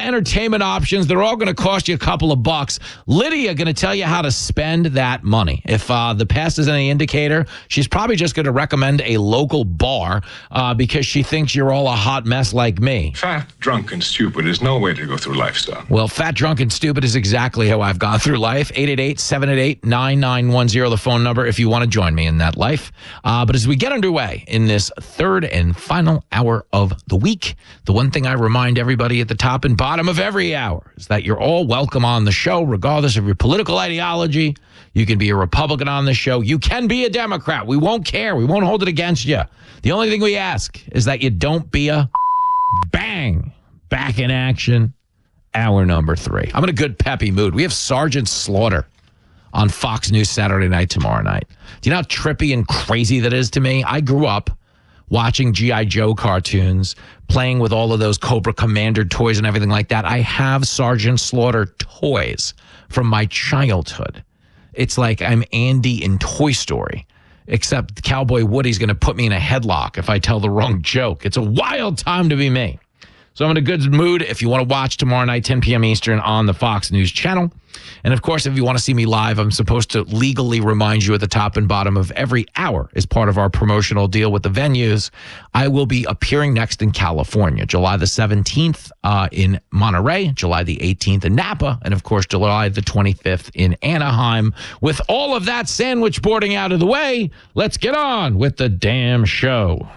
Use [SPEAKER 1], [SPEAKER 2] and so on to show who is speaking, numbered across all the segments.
[SPEAKER 1] entertainment options. They're all going to cost you a couple of bucks. Lydia going to tell you how to spend that money. If the past is any indicator, she's probably just going to recommend a local bar because she thinks you're all a hot mess like me.
[SPEAKER 2] Fat, drunk, and stupid is no way to go through life, son.
[SPEAKER 1] Well, fat, drunk, and stupid is exactly how I've gone through life. 888-788-9910, the phone number if you want to join me in that life. But as we get underway in this third and final hour of the week, the one thing I remind everybody at the top and bottom of every hour is that you're all welcome on the show, regardless of your political ideology. You can be a Republican on the show. You can be a Democrat. We won't care. We won't hold it against you. The only thing we ask is that you don't be a bang. Back in action. Hour number 3. I'm in a good peppy mood. We have Sergeant Slaughter on Fox News Saturday night tomorrow night. Do you know how trippy and crazy that is to me? I grew up watching G.I. Joe cartoons, playing with all of those Cobra Commander toys and everything like that. I have Sergeant Slaughter toys from my childhood. It's like I'm Andy in Toy Story, except Cowboy Woody's going to put me in a headlock if I tell the wrong joke. It's a wild time to be me. So I'm in a good mood if you want to watch tomorrow night, 10 p.m. Eastern on the Fox News channel. And, of course, if you want to see me live, I'm supposed to legally remind you at the top and bottom of every hour as part of our promotional deal with the venues. I will be appearing next in California, July the 17th in Monterey, July the 18th in Napa, and, of course, July the 25th in Anaheim. With all of that sandwich boarding out of the way, let's get on with the damn show.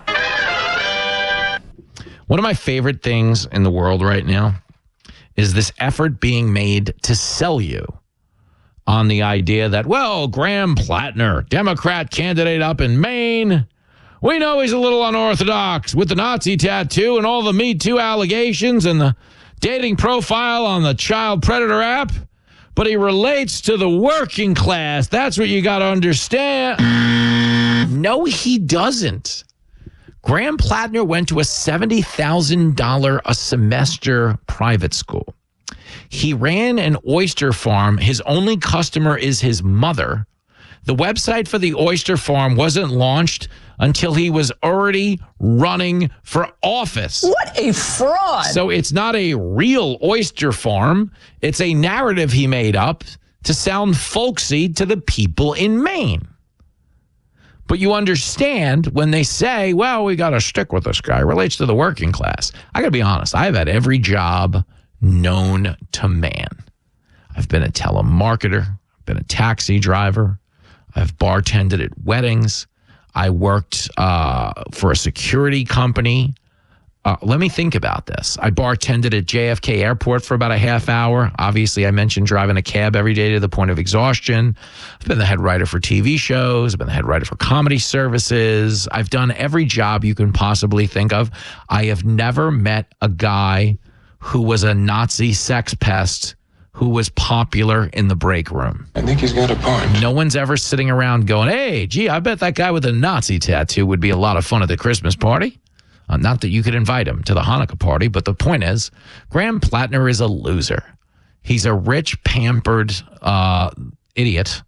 [SPEAKER 1] One of my favorite things in the world right now is this effort being made to sell you on the idea that, well, Graham Plattner, Democrat candidate up in Maine, we know he's a little unorthodox with the Nazi tattoo and all the Me Too allegations and the dating profile on the child predator app, but he relates to the working class. That's what you got to understand. No, he doesn't. Graham Plattner went to a $70,000 a semester private school. He ran an oyster farm. His only customer is his mother. The website for the oyster farm wasn't launched until he was already running for office.
[SPEAKER 3] What a fraud.
[SPEAKER 1] So it's not a real oyster farm. It's a narrative he made up to sound folksy to the people in Maine. But you understand when they say, well, we got to stick with this guy. It relates to the working class. I got to be honest. I've had every job known to man. I've been a telemarketer. I've been a taxi driver. I've bartended at weddings. I worked for a security company. Let me think about this. I bartended at JFK Airport for about a half hour. Obviously, I mentioned driving a cab every day to the point of exhaustion. I've been the head writer for TV shows. I've been the head writer for comedy services. I've done every job you can possibly think of. I have never met a guy who was a Nazi sex pest who was popular in the break room.
[SPEAKER 2] I think he's got a point.
[SPEAKER 1] No one's ever sitting around going, hey, gee, I bet that guy with a Nazi tattoo would be a lot of fun at the Christmas party. Not that you could invite him to the Hanukkah party, but the point is, Graham Plattner is a loser. He's a rich, pampered idiot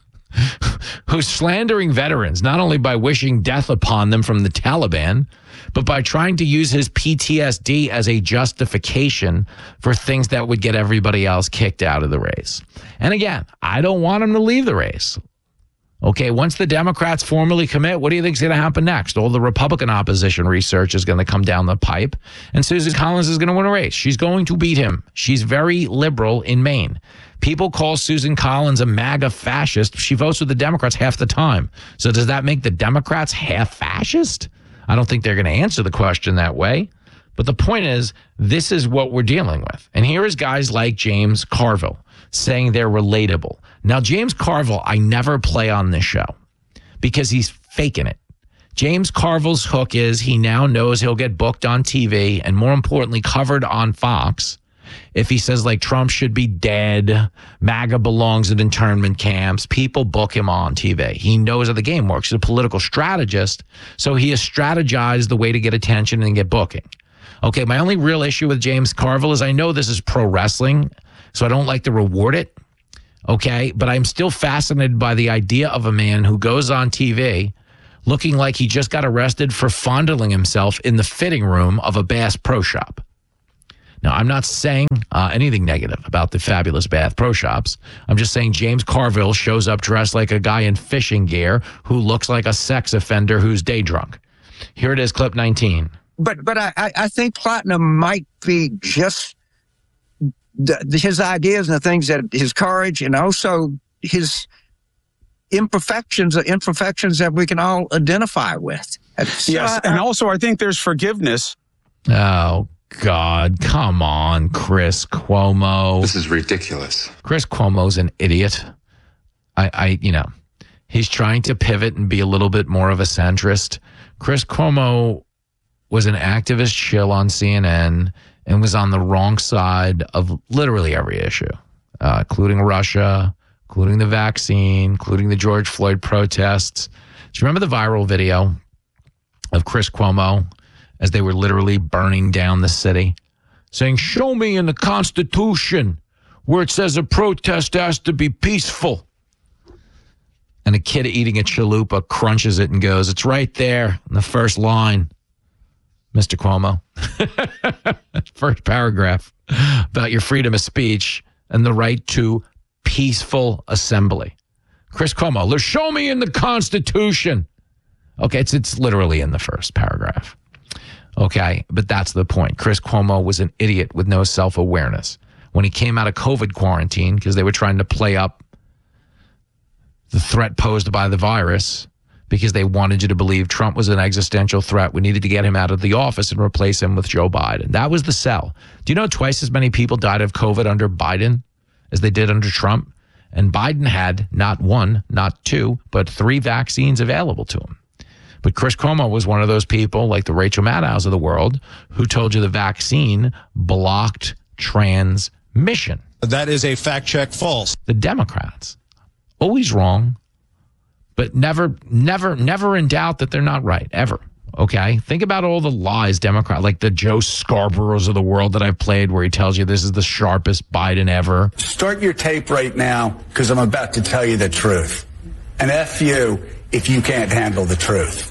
[SPEAKER 1] who's slandering veterans, not only by wishing death upon them from the Taliban, but by trying to use his PTSD as a justification for things that would get everybody else kicked out of the race. And again, I don't want him to leave the race. Okay, once the Democrats formally commit, what do you think is going to happen next? All the Republican opposition research is going to come down the pipe, and Susan Collins is going to win a race. She's going to beat him. She's very liberal in Maine. People call Susan Collins a MAGA fascist. She votes with the Democrats half the time. So does that make the Democrats half fascist? I don't think they're going to answer the question that way. But the point is, this is what we're dealing with. And here is guys like James Carville saying they're relatable. Now, James Carville, I never play on this show because he's faking it. James Carville's hook is he now knows he'll get booked on TV and, more importantly, covered on Fox if he says, like, Trump should be dead, MAGA belongs in internment camps. People book him on TV. He knows how the game works. He's a political strategist, so he has strategized the way to get attention and get booking. Okay, my only real issue with James Carville is I know this is pro wrestling, so I don't like to reward it. Okay, but I'm still fascinated by the idea of a man who goes on TV looking like he just got arrested for fondling himself in the fitting room of a Bass Pro Shop. Now, I'm not saying anything negative about the Fabulous Bath Pro Shops. I'm just saying James Carville shows up dressed like a guy in fishing gear who looks like a sex offender who's day drunk. Here it is, clip 19.
[SPEAKER 3] But I think Platinum might be just his ideas and the things that his courage and also his imperfections that we can all identify with.
[SPEAKER 4] Yes, and also I think there's forgiveness.
[SPEAKER 1] Oh, God, come on, Chris Cuomo.
[SPEAKER 2] This is ridiculous.
[SPEAKER 1] Chris Cuomo's an idiot. He's trying to pivot and be a little bit more of a centrist. Chris Cuomo was an activist shill on CNN and was on the wrong side of literally every issue, including Russia, including the vaccine, including the George Floyd protests. Do you remember the viral video of Chris Cuomo as they were literally burning down the city, saying, show me in the Constitution where it says a protest has to be peaceful? And a kid eating a chalupa crunches it and goes, it's right there in the first line, Mr. Cuomo. First paragraph about your freedom of speech and the right to peaceful assembly. Chris Cuomo, show me in the Constitution. Okay, it's literally in the first paragraph. Okay, but that's the point. Chris Cuomo was an idiot with no self-awareness. When he came out of COVID quarantine, because they were trying to play up the threat posed by the virus, because they wanted you to believe Trump was an existential threat, we needed to get him out of the office and replace him with Joe Biden. That was the sell. Do you know twice as many people died of COVID under Biden as they did under Trump? And Biden had not one, not two, but 3 vaccines available to him. But Chris Cuomo was one of those people, like the Rachel Maddows of the world, who told you the vaccine blocked transmission.
[SPEAKER 5] That is a fact check false.
[SPEAKER 1] The Democrats, always wrong, but never in doubt that they're not right, ever. Okay? Think about all the lies Democrat, like the Joe Scarboroughs of the world that I've played, where he tells you this is the sharpest Biden ever.
[SPEAKER 6] Start your tape right now, because I'm about to tell you the truth. And F you if you can't handle the truth.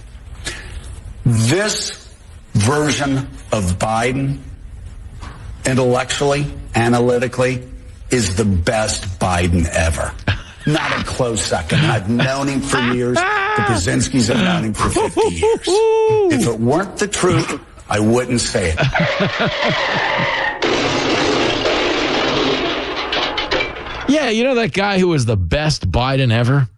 [SPEAKER 6] This version of Biden, intellectually, analytically, is the best Biden ever. Not a close second. I've known him for years. The Brzezinskis have known him for 50 years. If it weren't the truth, I wouldn't say it.
[SPEAKER 1] Yeah, you know that guy who was the best Biden ever?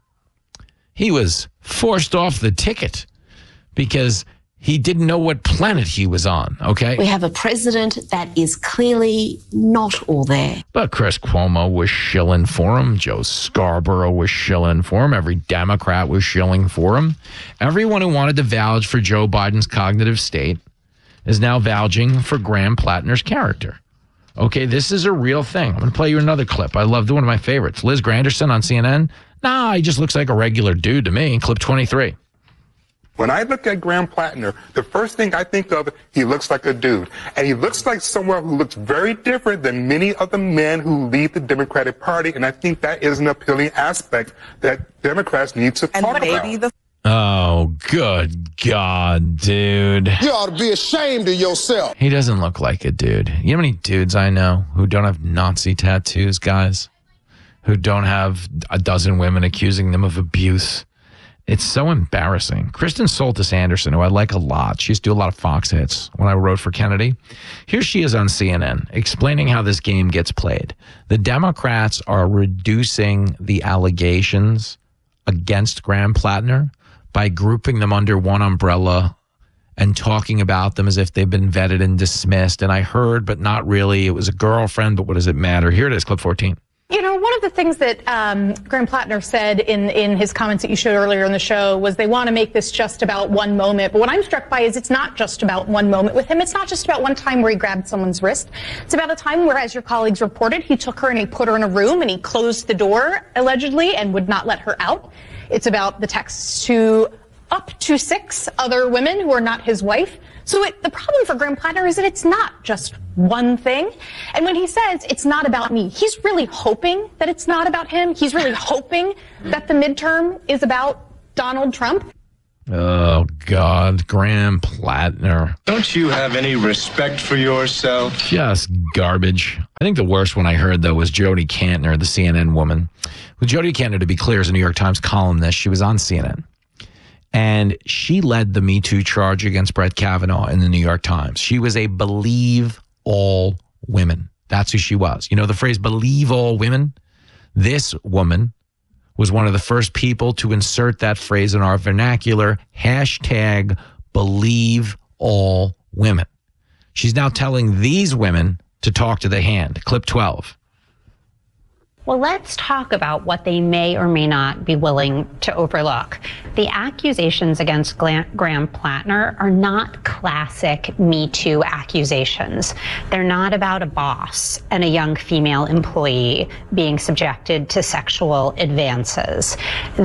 [SPEAKER 1] He was forced off the ticket because he didn't know what planet he was on, okay?
[SPEAKER 7] We have a president that is clearly not all there.
[SPEAKER 1] But Chris Cuomo was shilling for him. Joe Scarborough was shilling for him. Every Democrat was shilling for him. Everyone who wanted to vouch for Joe Biden's cognitive state is now vouching for Graham Plattner's character. Okay, this is a real thing. I'm going to play you another clip. I loved one of my favorites. Liz Granderson on CNN. Nah, he just looks like a regular dude to me. Clip 23.
[SPEAKER 8] When I look at Graham Plattner, the first thing I think of, he looks like a dude. And he looks like someone who looks very different than many of the men who lead the Democratic Party. And I think that is an appealing aspect that Democrats need to talk about.
[SPEAKER 1] Oh, good God, dude.
[SPEAKER 9] You ought to be ashamed of yourself.
[SPEAKER 1] He doesn't look like a dude. You know how many dudes I know who don't have Nazi tattoos, guys? Who don't have a dozen women accusing them of abuse? It's so embarrassing. Kristen Soltis Anderson, who I like a lot, she used to do a lot of Fox hits when I wrote for Kennedy. Here she is on CNN explaining how this game gets played. The Democrats are reducing the allegations against Graham Plattner by grouping them under one umbrella and talking about them as if they've been vetted and dismissed. And I heard, but not really, it was a girlfriend, but what does it matter? Here it is, clip 14.
[SPEAKER 10] You know, one of the things that Graham Plattner said in his comments that you showed earlier in the show was they want to make this just about one moment. But what I'm struck by is it's not just about one moment with him. It's not just about one time where he grabbed someone's wrist. It's about a time where, as your colleagues reported, he took her and he put her in a room and he closed the door, allegedly, and would not let her out. It's about the texts to up to 6 other women who are not his wife. So the problem for Graham Plattner is that it's not just one thing. And when he says it's not about me, he's really hoping that it's not about him. He's really hoping that the midterm is about Donald Trump.
[SPEAKER 1] Oh, God. Graham Plattner.
[SPEAKER 5] Don't you have any respect for yourself?
[SPEAKER 1] Just garbage. I think the worst one I heard, though, was Jody Kantner, the CNN woman. Well, Jody Kantner, to be clear, is a New York Times columnist. She was on CNN. And she led the Me Too charge against Brett Kavanaugh in the New York Times. She was a believe all women. That's who she was. You know the phrase believe all women? This woman was one of the first people to insert that phrase in our vernacular, hashtag believe all women. She's now telling these women to talk to the hand. Clip 12.
[SPEAKER 11] Well, let's talk about what they may or may not be willing to overlook. The accusations against Graham Plattner are not classic Me Too accusations. They're not about a boss and a young female employee being subjected to sexual advances.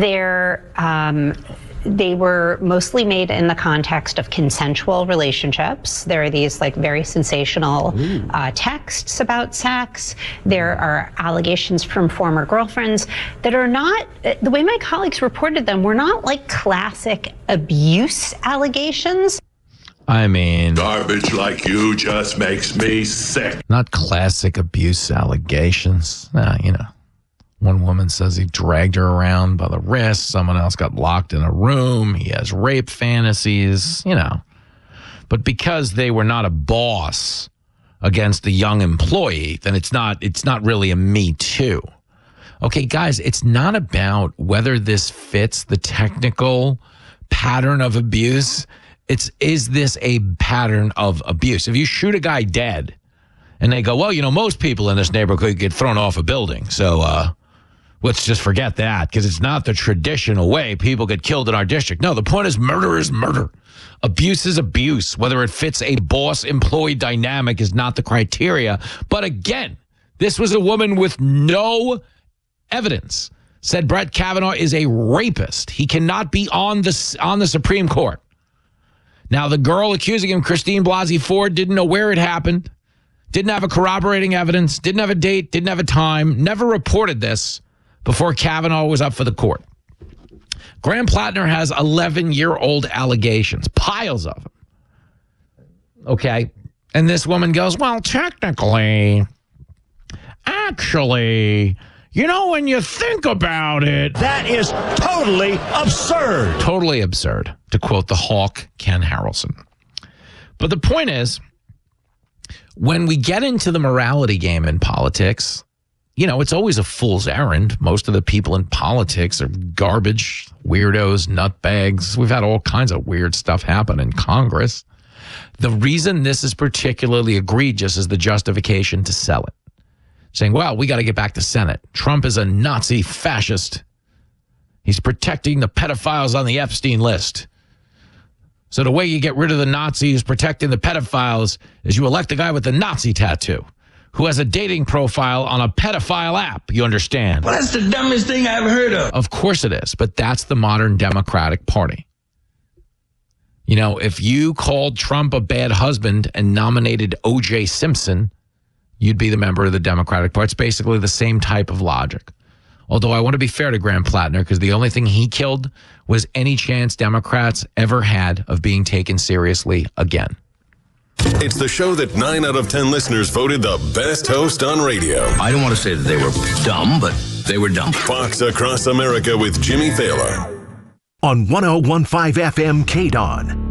[SPEAKER 11] They were mostly made in the context of consensual relationships. There are these very sensational texts about sex. There are allegations from former girlfriends that are not, the way my colleagues reported them, were not like classic abuse allegations.
[SPEAKER 1] I mean,
[SPEAKER 12] garbage like you just makes me sick.
[SPEAKER 1] Not classic abuse allegations. One woman says he dragged her around by the wrist. Someone else got locked in a room. He has rape fantasies, But because they were not a boss against the young employee, then it's not really a Me Too. Okay, guys, it's not about whether this fits the technical pattern of abuse. Is this a pattern of abuse? If you shoot a guy dead and they go, well, most people in this neighborhood get thrown off a building. So, let's just forget that because it's not the traditional way people get killed in our district. No, the point is murder is murder. Abuse is abuse. Whether it fits a boss-employee dynamic is not the criteria. But again, this was a woman with no evidence. Said Brett Kavanaugh is a rapist. He cannot be on the Supreme Court. Now, the girl accusing him, Christine Blasey Ford, didn't know where it happened, didn't have a corroborating evidence, didn't have a date, didn't have a time, never reported this before Kavanaugh was up for the court. Graham Plattner has 11-year-old allegations, piles of them. Okay. And this woman goes, well, actually, when you think about it,
[SPEAKER 12] that is totally absurd.
[SPEAKER 1] Totally absurd, to quote the hawk, Ken Harrelson. But the point is, when we get into the morality game in politics, it's always a fool's errand. Most of the people in politics are garbage, weirdos, nutbags. We've had all kinds of weird stuff happen in Congress. The reason this is particularly egregious is the justification to sell it. Saying, well, we got to get back to Senate. Trump is a Nazi fascist. He's protecting the pedophiles on the Epstein list. So the way you get rid of the Nazis protecting the pedophiles is you elect a guy with a Nazi tattoo who has a dating profile on a pedophile app, you understand?
[SPEAKER 13] Well, that's the dumbest thing I ever heard of.
[SPEAKER 1] Of course it is, but that's the modern Democratic Party. If you called Trump a bad husband and nominated O.J. Simpson, you'd be the member of the Democratic Party. It's basically the same type of logic. Although I want to be fair to Graham Plattner because the only thing he killed was any chance Democrats ever had of being taken seriously again.
[SPEAKER 14] It's the show that 9 out of 10 listeners voted the best host on radio.
[SPEAKER 13] I don't want to say that they were dumb, but they were dumb.
[SPEAKER 14] Fox Across America with Jimmy Thaler.
[SPEAKER 15] On 101.5 FM KDON.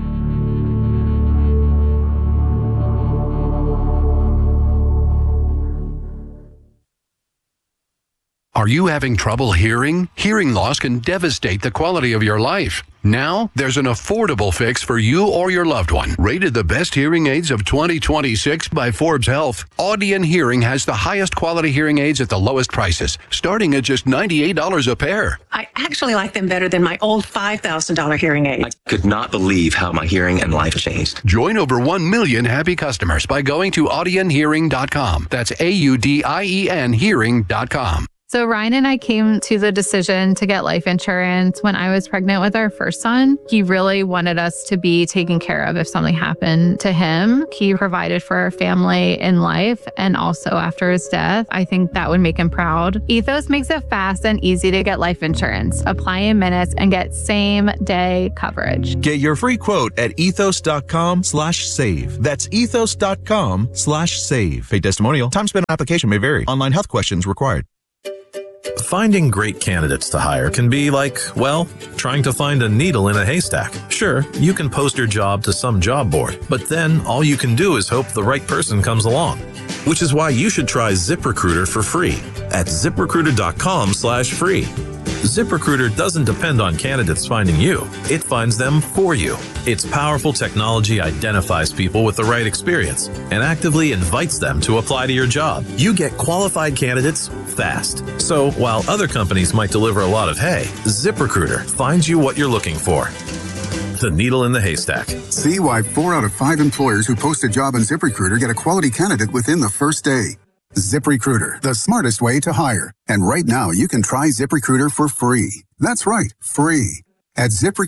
[SPEAKER 15] Are you having trouble hearing? Hearing loss can devastate the quality of your life. Now, there's an affordable fix for you or your loved one. Rated the best hearing aids of 2026 by Forbes Health, Audion Hearing has the highest quality hearing aids at the lowest prices, starting at just $98 a pair.
[SPEAKER 16] I actually like them better than my old $5,000 hearing aid.
[SPEAKER 17] I could not believe how my hearing and life changed.
[SPEAKER 15] Join over 1 million happy customers by going to audionhearing.com. That's AUDIEN hearing.com.
[SPEAKER 18] So Ryan and I came to the decision to get life insurance when I was pregnant with our first son. He really wanted us to be taken care of if something happened to him. He provided for our family in life and also after his death. I think that would make him proud. Ethos makes it fast and easy to get life insurance. Apply in minutes and get same-day coverage.
[SPEAKER 19] Get your free quote at ethos.com/save. That's ethos.com/save. Paid testimonial. Time spent on application may vary. Online health questions required.
[SPEAKER 20] Finding great candidates to hire can be like, well, trying to find a needle in a haystack. Sure, you can post your job to some job board, but then all you can do is hope the right person comes along. Which is why you should try ZipRecruiter for free at ZipRecruiter.com/free. ZipRecruiter doesn't depend on candidates finding you. It finds them for you. Its powerful technology identifies people with the right experience and actively invites them to apply to your job. You get qualified candidates fast. So while other companies might deliver a lot of hay, ZipRecruiter finds you what you're looking for. The needle in the haystack.
[SPEAKER 21] See why 4 out of 5 employers who post a job on ZipRecruiter get a quality candidate within the first day. ZipRecruiter, the smartest way to hire. And right now, you can try ZipRecruiter for free. That's right, free. At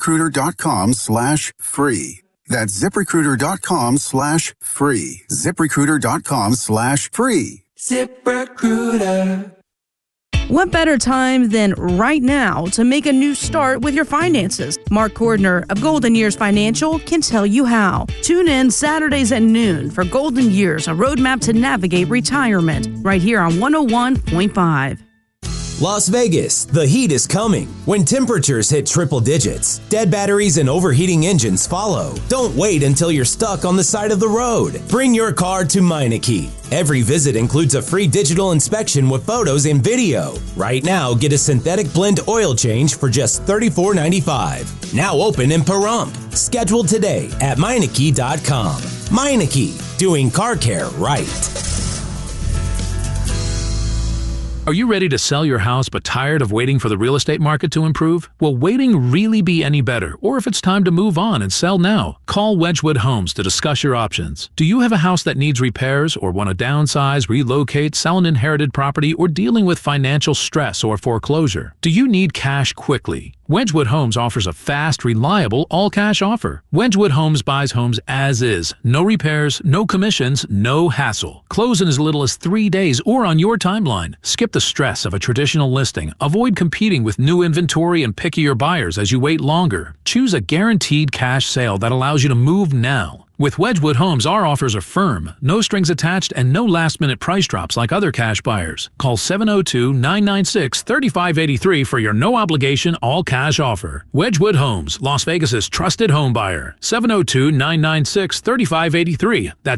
[SPEAKER 21] ZipRecruiter.com/free. That's ZipRecruiter.com/free. ZipRecruiter.com/free.
[SPEAKER 22] ZipRecruiter. What better time than right now to make a new start with your finances? Mark Cordner of Golden Years Financial can tell you how. Tune in Saturdays at noon for Golden Years, a roadmap to navigate retirement, right here on 101.5.
[SPEAKER 23] Las Vegas, the heat is coming. When temperatures hit triple digits, dead batteries and overheating engines follow. Don't wait until you're stuck on the side of the road. Bring your car to Meineke. Every visit includes a free digital inspection with photos and video. Right now, get a synthetic blend oil change for just $34.95. Now open in Pahrump. Scheduled today at Meineke.com. Meineke, doing car care right.
[SPEAKER 24] Are you ready to sell your house but tired of waiting for the real estate market to improve? Will waiting really be any better? Or if it's time to move on and sell now, call Wedgwood Homes to discuss your options. Do you have a house that needs repairs or want to downsize, relocate, sell an inherited property, or dealing with financial stress or foreclosure? Do you need cash quickly? Wedgwood Homes offers a fast, reliable, all-cash offer. Wedgwood Homes buys homes as is. No repairs, no commissions, no hassle. Close in as little as 3 days or on your timeline. Skip the stress of a traditional listing. Avoid competing with new inventory and pickier buyers as you wait longer. Choose a guaranteed cash sale that allows you to move now. With Wedgwood Homes, our offers are firm, no strings attached, and no last-minute price drops like other cash buyers. Call 702-996-3583 for your no-obligation, all-cash offer. Wedgwood Homes, Las Vegas's trusted home buyer. 702-996-3583. That's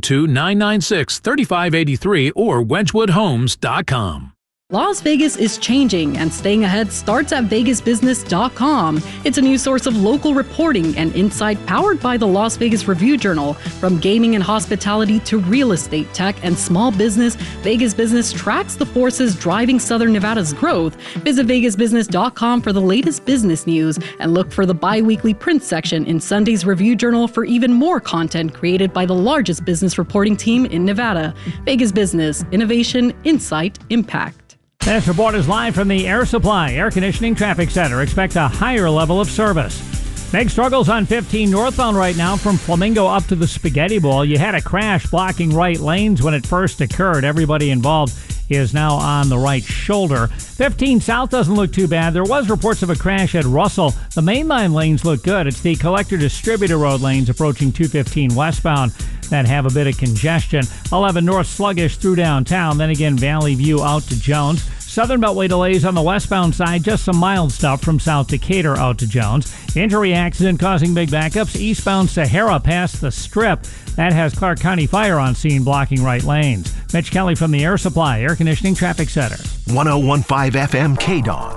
[SPEAKER 24] 702-996-3583 or wedgwoodhomes.com.
[SPEAKER 25] Las Vegas is changing, and staying ahead starts at VegasBusiness.com. It's a new source of local reporting and insight powered by the Las Vegas Review-Journal. From gaming and hospitality to real estate, tech, and small business, Vegas Business tracks the forces driving Southern Nevada's growth. Visit VegasBusiness.com for the latest business news and look for the bi-weekly print section in Sunday's Review-Journal for even more content created by the largest business reporting team in Nevada. Vegas Business, innovation, insight, impact.
[SPEAKER 26] This report is live from the Air Supply Air Conditioning Traffic Center. Expect a higher level of service. Big struggles on 15 northbound right now from Flamingo up to the Spaghetti Bowl. You had a crash blocking right lanes when it first occurred. Everybody involved is now on the right shoulder. 15 south doesn't look too bad. There was reports of a crash at Russell. The mainline lanes look good. It's the collector-distributor road lanes approaching 215 westbound that have a bit of congestion. 11 north sluggish through downtown. Then again, Valley View out to Jones. Southern Beltway delays on the westbound side, just some mild stuff from South Decatur out to Jones. Injury accident causing big backups. Eastbound Sahara past the Strip. That has Clark County Fire on scene blocking right lanes. Mitch Kelly from the Air Supply Air Conditioning Traffic Center.
[SPEAKER 27] 101.5 FM KDON.